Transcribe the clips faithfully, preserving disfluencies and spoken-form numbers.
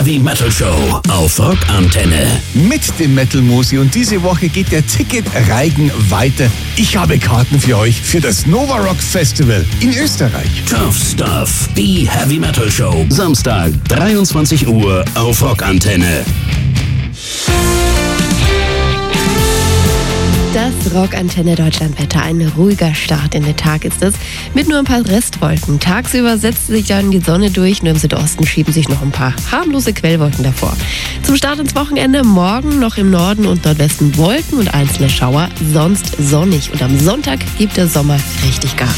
Heavy Metal Show auf Rockantenne. Mit dem Metal Musi und diese Woche geht der Ticket-Reigen weiter. Ich habe Karten für euch für das Nova Rock Festival in Österreich. Tough Stuff, die Heavy Metal Show. Samstag, dreiundzwanzig Uhr auf Rockantenne. Das Rockantenne Deutschlandwetter, ein ruhiger Start in den Tag ist es, mit nur ein paar Restwolken. Tagsüber setzt sich dann die Sonne durch, nur im Südosten schieben sich noch ein paar harmlose Quellwolken davor. Zum Start ins Wochenende morgen noch im Norden und Nordwesten Wolken und einzelne Schauer, sonst sonnig. Und am Sonntag gibt der Sommer richtig Gas.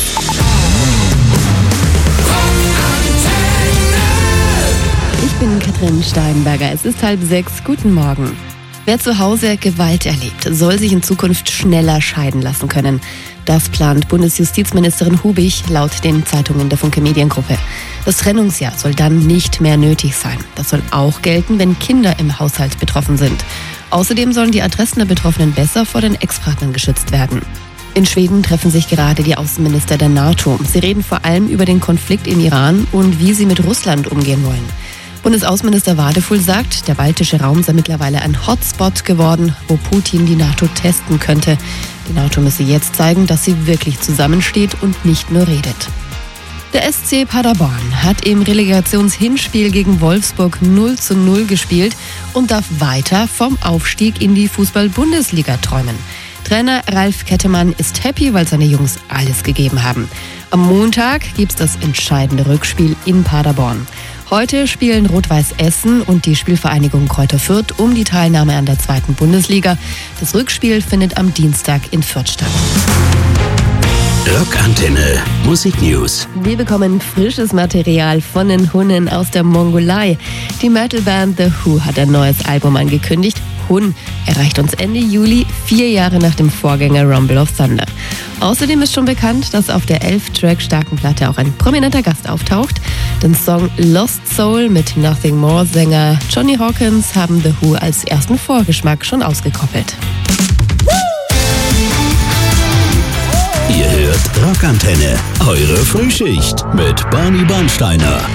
Ich bin Katrin Steinberger, es ist halb sechs, guten Morgen. Wer zu Hause Gewalt erlebt, soll sich in Zukunft schneller scheiden lassen können. Das plant Bundesjustizministerin Hubich laut den Zeitungen der Funke Mediengruppe. Das Trennungsjahr soll dann nicht mehr nötig sein. Das soll auch gelten, wenn Kinder im Haushalt betroffen sind. Außerdem sollen die Adressen der Betroffenen besser vor den Ex-Partnern geschützt werden. In Schweden treffen sich gerade die Außenminister der NATO. Sie reden vor allem über den Konflikt im Iran und wie sie mit Russland umgehen wollen. Bundesaußenminister Wadefuhl sagt, der baltische Raum sei mittlerweile ein Hotspot geworden, wo Putin die NATO testen könnte. Die NATO müsse jetzt zeigen, dass sie wirklich zusammensteht und nicht nur redet. Der S C Paderborn hat im Relegationshinspiel gegen Wolfsburg null zu null gespielt und darf weiter vom Aufstieg in die Fußball-Bundesliga träumen. Trainer Ralf Kettemann ist happy, weil seine Jungs alles gegeben haben. Am Montag gibt's das entscheidende Rückspiel in Paderborn. Heute spielen Rot-Weiß Essen und die Spielvereinigung Kräuter Fürth um die Teilnahme an der zweiten Bundesliga. Das Rückspiel findet am Dienstag in Fürth statt. Rockantenne Musik News. Wir bekommen frisches Material von den Hunnen aus der Mongolei. Die Metalband The Who hat ein neues Album angekündigt. Hun erreicht uns Ende Juli, vier Jahre nach dem Vorgänger Rumble of Thunder. Außerdem ist schon bekannt, dass auf der elf Track starken Platte auch ein prominenter Gast auftaucht. Den Song Lost Soul mit Nothing More Sänger Johnny Hawkins haben The Who als ersten Vorgeschmack schon ausgekoppelt. Ihr hört Rockantenne, eure Frühschicht mit Barney Bernsteiner.